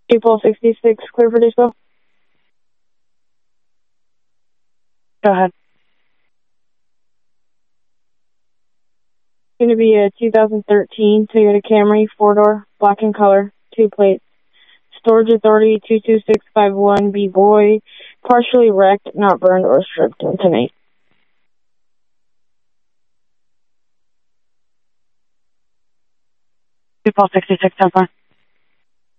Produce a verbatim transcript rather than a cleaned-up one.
April sixty-six, clear for dispo. Go ahead. It's going to be a two thousand thirteen Toyota Camry, four-door, black in color, two plates. Storage Authority two two six five one B Boy, partially wrecked, not burned or stripped tonight. April sixty-six, so far.